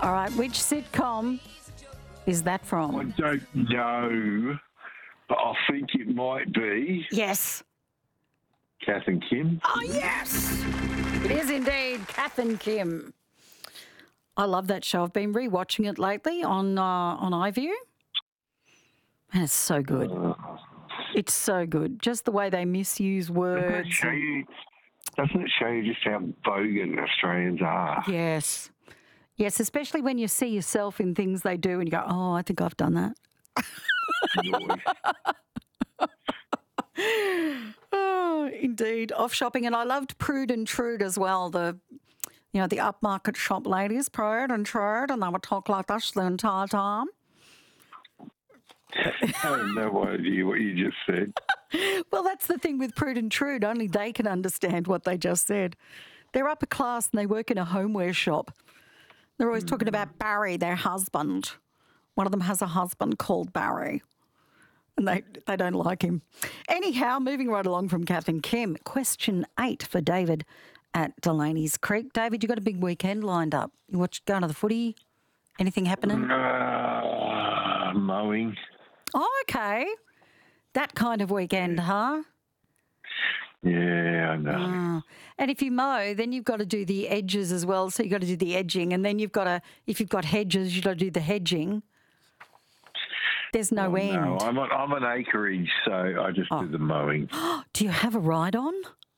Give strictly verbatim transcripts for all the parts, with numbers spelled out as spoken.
All right, which sitcom is that I from? don't know, but I think it might be Yes. Kath and Kim. Oh, yes. It is indeed Kath and Kim. I love that show. I've been rewatching it lately on uh, on iView. And it's so good. It's so good. Just the way they misuse Doesn't words. it show you, doesn't it show you just how bogan Australians are? Yes. Yes, especially when you see yourself in things they do and you go, oh, I think I've done that. Oh, indeed. Off shopping. And I loved Prude and Trude as well, the, you know, the upmarket shop ladies, Prude and Trude, and they would talk like this the entire time. I have no idea what you just said. Well, that's the thing with Prude and Trude. Only they can understand what they just said. They're upper class and they work in a homeware shop. They're always talking about Barry, their husband. One of them has a husband called Barry. And they, they don't like him. Anyhow, moving right along from Kath and Kim, question eight for David at Delaney's Creek. David, you got a big weekend lined up. You watch going to the footy? Anything happening? Uh, mowing. Oh, okay. That kind of weekend, huh? Yeah, I know. Uh, and if you mow, then you've got to do the edges as well. So you've got to do the edging. And then you've got to, if you've got hedges, you've got to do the hedging. There's no Oh, end. No, I'm an, I'm an acreage, so I just Oh. do the mowing. Do you have a ride on?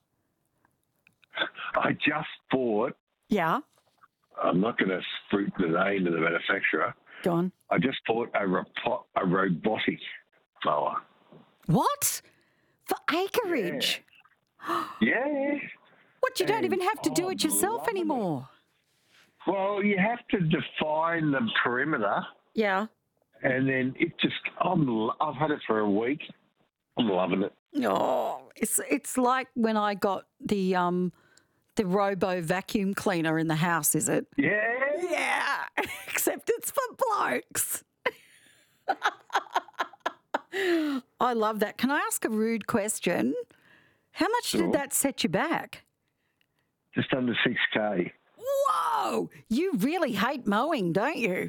I just bought, Yeah. I'm not going to spruik the name of the manufacturer. Go on. I just bought a, ropo- a robotic mower. What? For acreage? Yeah. What, you don't And even have to do I'm it yourself loving it. anymore? Well, you have to define the perimeter, Yeah. and then it just, I'm, lo- I've had it for a week. I'm loving it. Oh, it's it's like when I got the um the Robo vacuum cleaner in the house, is it? Yeah. Yeah. Except it's for blokes. I love that. Can I ask a rude question? How much Sure. did that set you back? Just under six K. Whoa! You really hate mowing, don't you?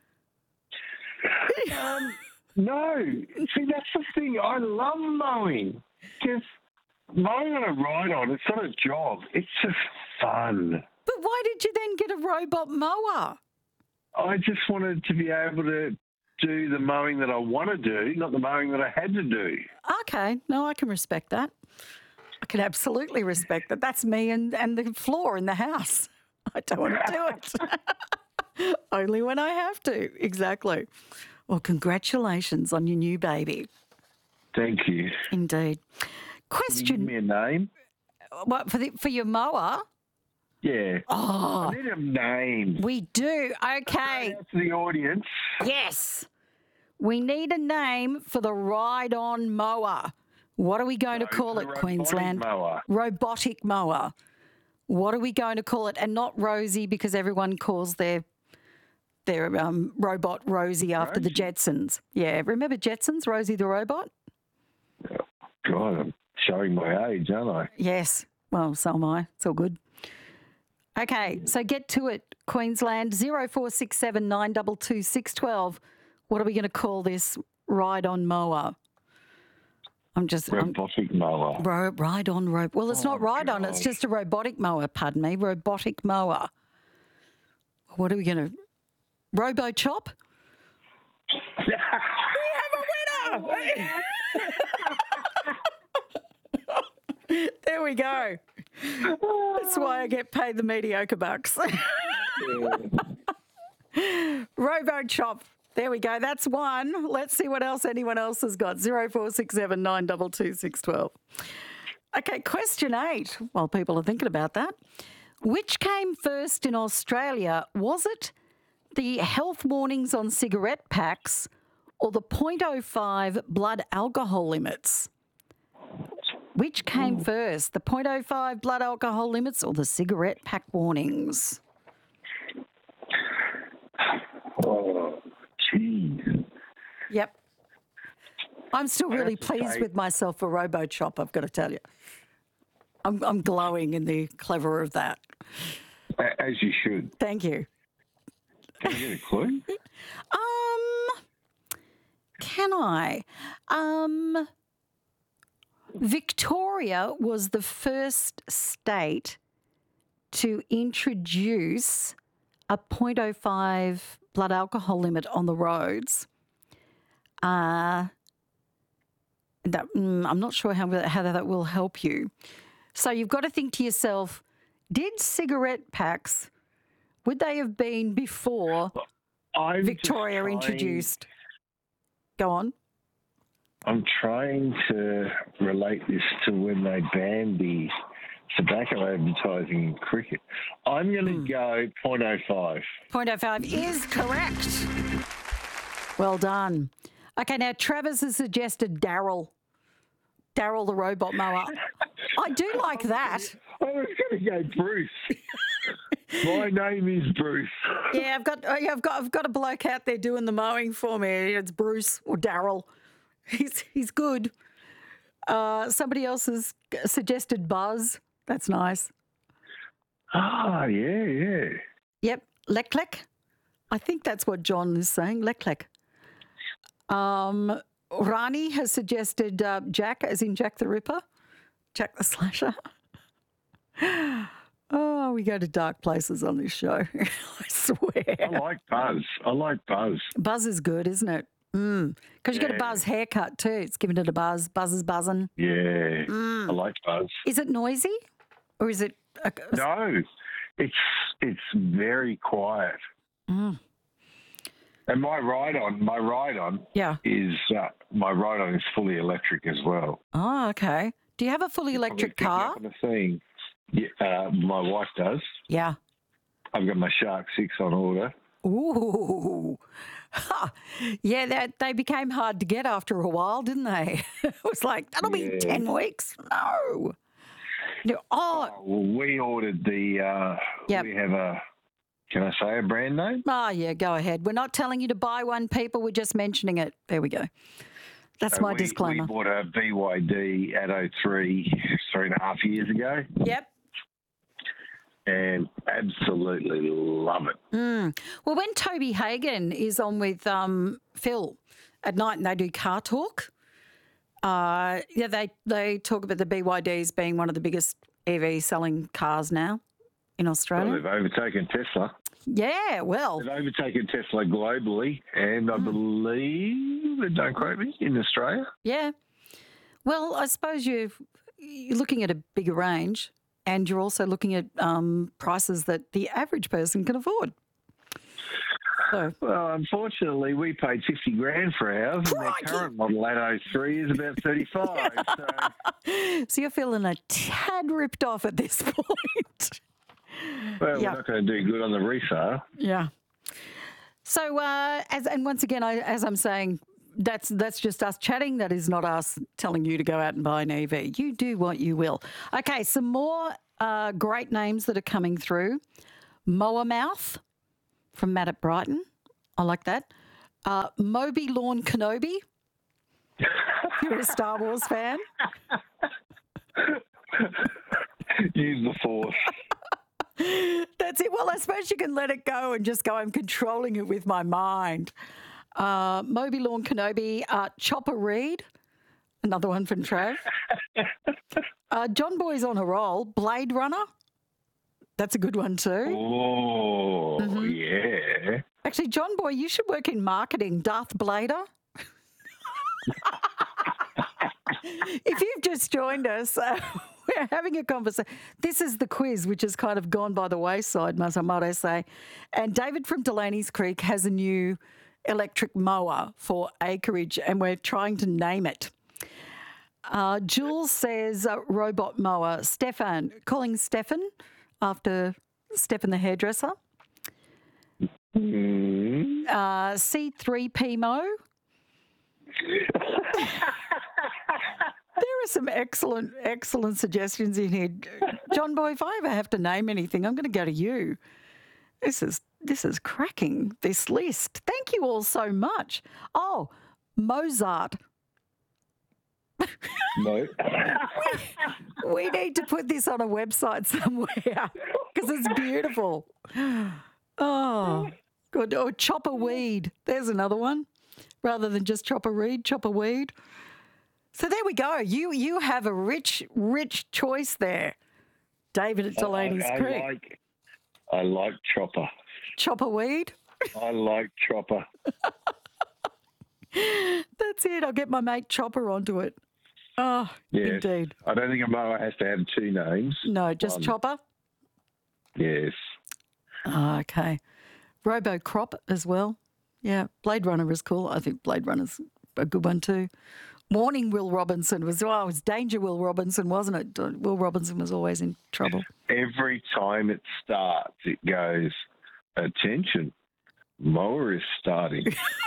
No. See, that's the thing. I love mowing. Because mowing on a ride-on, it's not a job. It's just fun. But why did you then get a robot mower? I just wanted to be able to do the mowing that I want to do, not the mowing that I had to do. Okay, no, I can respect that. I can absolutely respect that. That's me and, and the floor in the house. I don't want to do it. Only when I have to. Exactly. Well, congratulations on your new baby. Thank you. Indeed. Give Question, me a name. what, for, the, for your mower? Yeah. Oh, I need a name. we do. Okay. Out to the audience. Yes. We need a name for the ride-on mower. What are we going to No, call the it, robotic Queensland? mower. Robotic mower. What are we going to call it? And not Rosie, because everyone calls their their um, robot Rosie after the Rosie? Jetsons. Yeah, remember Jetsons, Rosie the robot? God, I'm showing my age, aren't I? Yes. Well, so am I. It's all good. Okay, so get to it, Queensland. zero four six seven nine two two six one two. What are we going to call this ride-on mower? I'm just... I'm, Robotic mower. Ro- ride on rope. Well, it's Oh, not ride on. It's God. just a robotic mower. Pardon me, robotic mower. What are we going to? Robo chop. We have a winner. There we go. That's why I get paid the mediocre bucks. Robo chop. There we go. That's one. Let's see what else anyone else has got. Zero four six seven nine two two six one two. Okay, question eight. While people are thinking about that, which came first in Australia? Was it the health warnings on cigarette packs or the point oh five blood alcohol limits? Which came first, the point oh five blood alcohol limits or the cigarette pack warnings? Oh, jeez. Yep. I'm still really have to pleased say- with myself for RoboChop, I've got to tell you. I'm, I'm glowing in the clever of that. A- As you should. Thank you. Can I get a clue? Um, can I? Um, Victoria was the first state to introduce a point oh five blood alcohol limit on the roads. Uh, that mm, I'm not sure how, how that will help you. So you've got to think to yourself, did cigarette packs, would they have been before I'm Victoria trying, introduced? Go on. I'm trying to relate this to when they banned the tobacco advertising in cricket. I'm going to Hmm. go point oh five. point oh five is correct. Well done. Okay, now Travis has suggested Daryl. Daryl the robot mower. I do like that. I was going to go Bruce. My name is Bruce. Yeah, I've got, oh, yeah, I've got, I've got a bloke out there doing the mowing for me. It's Bruce or Daryl. He's he's good. Uh, somebody else has suggested Buzz. That's nice. Ah, yeah, yeah. Yep, Leclerc. I think that's what John is saying. Leclerc. Um, Rani has suggested uh, Jack, as in Jack the Ripper, Jack the Slasher. Oh, we go to dark places on this show. I swear. I like Buzz. I like Buzz. Buzz is good, isn't it? Because you get a Yeah. Buzz haircut too. It's giving it a buzz. Buzz is buzzing. Yeah, Mm. I like Buzz. Is it noisy, or is it? A, a- No, it's it's very quiet. Mm. And my ride on, my ride on Yeah. is uh, my ride on is fully electric as well. Oh, okay. Do you have a fully electric Probably car? picking up on the thing. Yeah, uh, my wife does. Yeah. I've got my Shark Six on order. Ooh. Ha. Yeah, that they became hard to get after a while, didn't they? It was like, that'll be Yeah. ten weeks. No. No. Oh, Well, we ordered the. Uh, Yep. We have a. Can I say a brand name? oh, yeah, go ahead. We're not telling you to buy one, people. We're just mentioning it. There we go. That's So my we, disclaimer. We bought a B Y D at oh three three and a half years ago, Yep. and absolutely love it. Mm. Well, when Toby Hagen is on with um, Phil at night and they do car talk, uh, yeah, they, they talk about the B Y Ds being one of the biggest E V selling cars now in Well, Australia. they've overtaken Tesla. Yeah, well, They've overtaken Tesla globally, and Hmm. I believe, and don't quote me, in Australia. yeah. Well, I suppose you're, you're looking at a bigger range and you're also looking at um, prices that the average person can afford. So, Well, unfortunately, we paid fifty grand for ours, and their Crikey! current model at oh three is about thirty-five. So, so you're feeling a tad ripped off at this point. well, Yeah. we're not going to do good on the resale. Yeah. So, uh, as and once again, I, as I'm saying, that's that's just us chatting. That is not us telling you to go out and buy an E V. You do what you will. Okay, some more uh, great names that are coming through. Mower Mouth from Matt at Brighton. I like that. Uh, Moby Lawn Kenobi. You're a Star Wars fan. Use the force. That's it. Well, I suppose you can let it go and just go, I'm controlling it with my mind. Uh, Moby Lawn Kenobi, uh, Chopper Reed, another one from Trav. Uh, John Boy's on a roll. Blade Runner, that's a good one too. Oh, Mm-hmm. yeah. Actually, John Boy, you should work in marketing. Darth Blader. If you've just joined us, uh, we're having a conversation. This is the quiz, which has kind of gone by the wayside, must I might I say. And David from Delaney's Creek has a new electric mower for acreage, and we're trying to name it. Uh, Jules says uh, robot mower. Stefan, calling Stefan after Stefan the hairdresser. Mm. Uh, C three P M O. There are some excellent, excellent suggestions in here. John Boy, if I ever have to name anything, I'm going to go to you. This is this is cracking, this list. Thank you all so much. Oh, Mozart. No. We need to put this on a website somewhere because it's beautiful. Oh, Good. Or chop a weed. There's another one. Rather than just chop a reed, chop a weed. So there we go. You you have a rich, rich choice there, David at Delaney's I, I Creek. like, I like chopper. Chop a weed. I like chopper. That's it. I'll get my mate Chopper onto it. Oh, Yes. indeed. I don't think a mower has to have two names. No, just One. Chopper. Yes. Oh, okay. Robo Crop as well. Yeah. Blade Runner is cool. I think Blade Runner's a good one too. Warning Will Robinson was, oh, it was Danger Will Robinson, wasn't it? Will Robinson was always in trouble. Every time it starts, it goes, attention, mower is starting.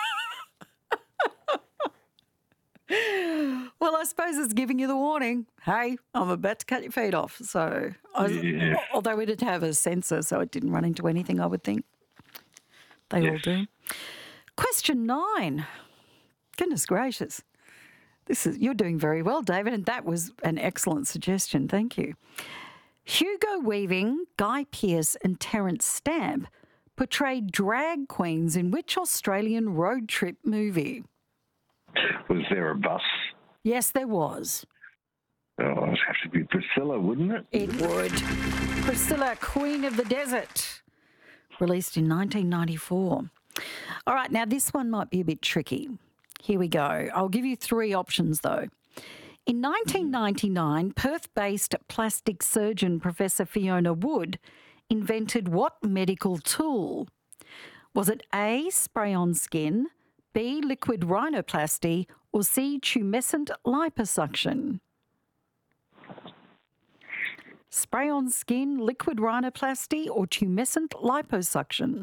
Well, I suppose it's giving you the warning. Hey, I'm about to cut your feet off. So, I was, Yeah. although we did have a sensor, so it didn't run into anything, I would think. They all Yes. do. Question nine. Goodness gracious. This is you're doing very well, David, and that was an excellent suggestion. Thank you. Hugo Weaving, Guy Pearce, and Terence Stamp portrayed drag queens in which Australian road trip movie? Was there a bus? Yes, there was. Oh, it would have to be Priscilla, wouldn't it? It would. Priscilla, Queen of the Desert, released in nineteen ninety-four. All right, now this one might be a bit tricky. Here we go. I'll give you three options though. In nineteen ninety-nine, Perth-based plastic surgeon Professor Fiona Wood invented what medical tool? Was it A, spray-on skin, B, liquid rhinoplasty, or C, tumescent liposuction? Spray-on skin, liquid rhinoplasty, or tumescent liposuction?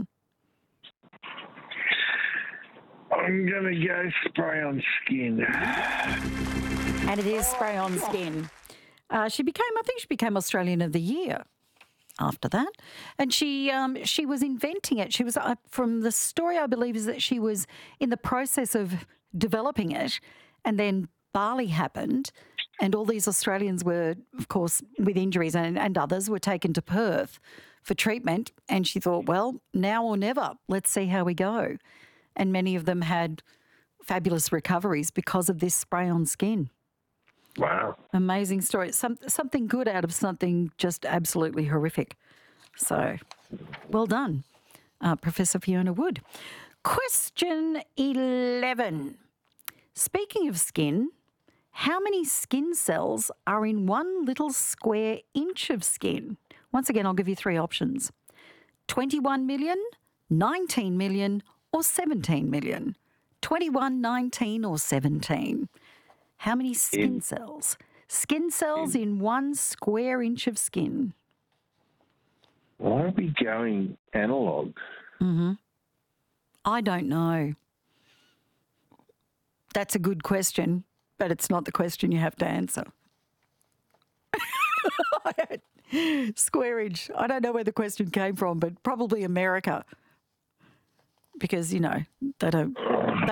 I'm going to go spray on skin. And it is spray-on skin. Uh, she became, I think she became Australian of the Year after that. And she um, she was inventing it. She was, uh, from the story I believe, is that she was in the process of developing it, and then Bali happened, and all these Australians were, of course, with injuries, and, and others were taken to Perth for treatment. And she thought, well, now or never, let's see how we go. And many of them had fabulous recoveries because of this spray-on skin. Wow. Amazing story. Some, something good out of something just absolutely horrific. So, well done, uh, Professor Fiona Wood. Question eleven. Speaking of skin, how many skin cells are in one little square inch of skin? Once again, I'll give you three options. twenty-one million, nineteen million, or seventeen million? twenty-one, nineteen, or seventeen? How many skin In- cells? Skin cells in one square inch of skin. Why are we going analog? I don't know. That's a good question, but it's not the question you have to answer. Square inch. I don't know where the question came from, but probably America. Because, you know, they don't